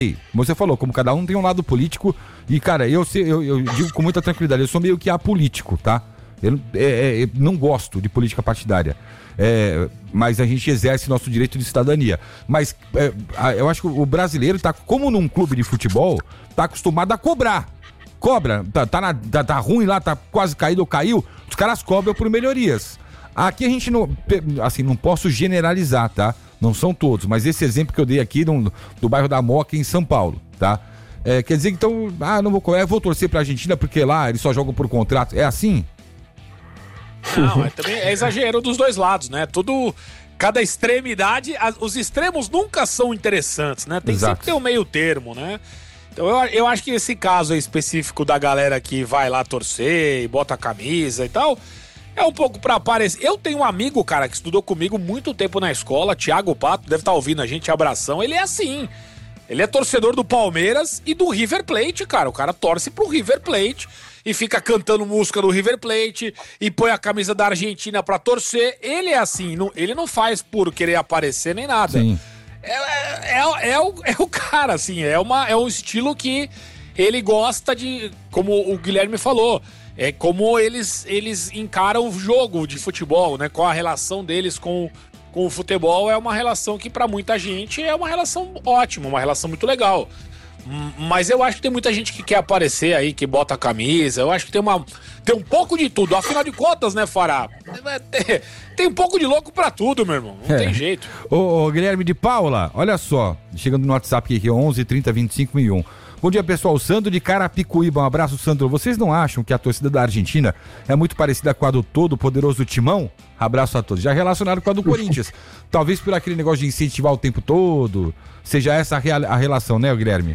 Como você falou, como cada um tem um lado político, e cara, eu digo com muita tranquilidade, eu sou meio que apolítico, tá? Eu não gosto de política partidária, mas a gente exerce nosso direito de cidadania. Mas eu acho que o brasileiro tá, como num clube de futebol, tá acostumado a cobra, tá ruim lá, tá quase caído ou caiu, os caras cobram por melhorias. Aqui a gente não, assim, não posso generalizar, tá? Não são todos, mas esse exemplo que eu dei aqui do bairro da Moca em São Paulo, tá? Quer dizer que então, vou torcer pra Argentina porque lá eles só jogam por contrato, é assim? Não, também é exagero dos dois lados, né? Cada extremidade, os extremos nunca são interessantes, né? Tem sempre ter um meio termo, né? Então eu acho que esse caso aí específico da galera que vai lá torcer e bota a camisa e tal, é um pouco pra aparecer. Eu tenho um amigo, cara, que estudou comigo muito tempo na escola, Thiago Pato, deve estar ouvindo a gente, abração, ele é assim. Ele é torcedor do Palmeiras e do River Plate, cara. O cara torce pro River Plate e fica cantando música do River Plate e põe a camisa da Argentina pra torcer. Ele é assim, ele não faz por querer aparecer nem nada. Sim. É o cara, assim, é um estilo que ele gosta de, como o Guilherme falou, é como eles encaram o jogo de futebol, né? Qual a relação deles com o futebol é uma relação que pra muita gente é uma relação ótima, uma relação muito legal. Mas eu acho que tem muita gente que quer aparecer aí, que bota a camisa. Eu acho que tem um pouco de tudo. Afinal de contas, né, Fará? Tem um pouco de louco pra tudo, meu irmão. Não tem jeito. Ô, Guilherme de Paula, olha só. Chegando no WhatsApp aqui, 11 30 25 1001. Bom dia, pessoal. Sandro de Carapicuíba. Um abraço, Sandro. Vocês não acham que a torcida da Argentina é muito parecida com a do todo poderoso Timão? Abraço a todos. Já relacionaram com a do Corinthians. Talvez por aquele negócio de incentivar o tempo todo. Seja essa a relação, né, Guilherme?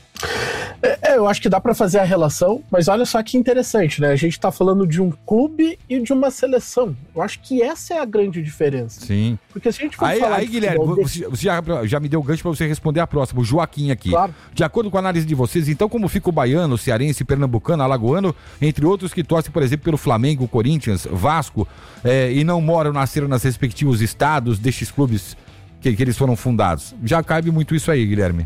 Eu acho que dá pra fazer a relação, mas olha só que interessante, né? A gente tá falando de um clube e de uma seleção. Eu acho que essa é a grande diferença. Sim. Porque se a gente for falar aí, de Guilherme, futebol, você já me deu gancho pra você responder a próxima, o Joaquim aqui. Claro. De acordo com a análise de vocês, então como fica o baiano, cearense, pernambucano, alagoano, entre outros que torcem, por exemplo, pelo Flamengo, Corinthians, Vasco, e não nasceram nas respectivos estados destes clubes que eles foram fundados? Já cabe muito isso aí, Guilherme.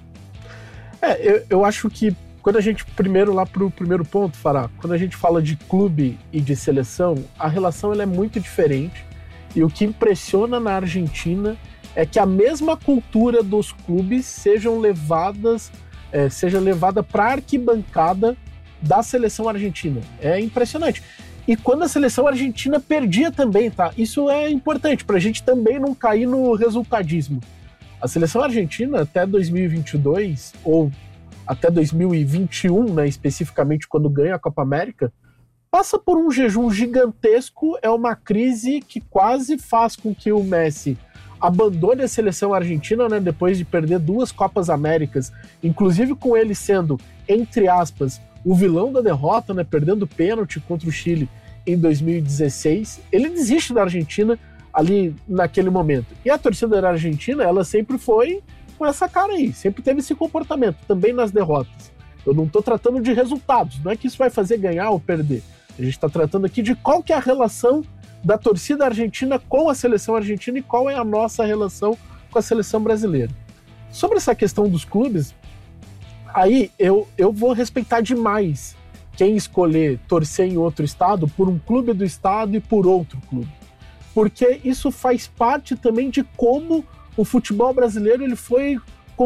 Eu acho que quando a gente, primeiro lá pro primeiro ponto, Fará, quando a gente fala de clube e de seleção, a relação ela é muito diferente, e o que impressiona na Argentina é que a mesma cultura dos clubes seja levada para a arquibancada da seleção argentina. É impressionante. E quando a seleção argentina perdia também, tá? Isso é importante pra gente também não cair no resultadismo. A seleção argentina até 2022, ou até 2021, né, especificamente quando ganha a Copa América, passa por um jejum gigantesco, é uma crise que quase faz com que o Messi abandone a seleção argentina, né, depois de perder 2 Copas Américas, inclusive com ele sendo, entre aspas, o vilão da derrota, né, perdendo pênalti contra o Chile em 2016. Ele desiste da Argentina ali naquele momento. E a torcida da Argentina, ela sempre foi com essa cara aí, sempre teve esse comportamento, também nas derrotas. Eu não estou tratando de resultados, não é que isso vai fazer ganhar ou perder. A gente está tratando aqui de qual que é a relação da torcida argentina com a seleção argentina e qual é a nossa relação com a seleção brasileira. Sobre essa questão dos clubes, aí eu vou respeitar demais quem escolher torcer em outro estado por um clube do estado e por outro clube. Porque isso faz parte também de como o futebol brasileiro ele foi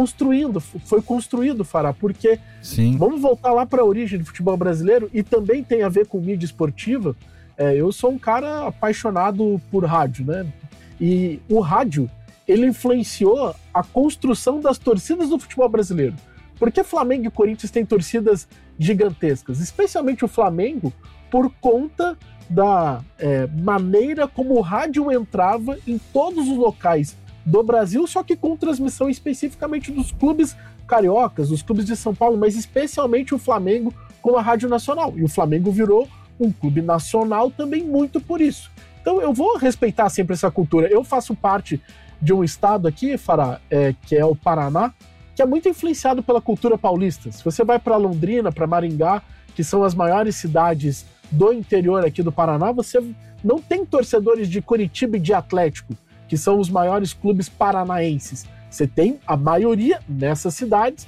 construído, Fará, porque Sim. Vamos voltar lá para a origem do futebol brasileiro e também tem a ver com mídia esportiva. Eu sou um cara apaixonado por rádio, né? E o rádio, ele influenciou a construção das torcidas do futebol brasileiro. Porque Flamengo e Corinthians têm torcidas gigantescas, especialmente o Flamengo, por conta da maneira como o rádio entrava em todos os locais do Brasil, só que com transmissão especificamente dos clubes cariocas, dos clubes de São Paulo, mas especialmente o Flamengo com a Rádio Nacional. E o Flamengo virou um clube nacional também muito por isso. Então eu vou respeitar sempre essa cultura. Eu faço parte de um estado aqui, Fará, que é o Paraná, que é muito influenciado pela cultura paulista. Se você vai para Londrina, para Maringá, que são as maiores cidades do interior aqui do Paraná, você não tem torcedores de Curitiba e de Atlético, que são os maiores clubes paranaenses. Você tem a maioria nessas cidades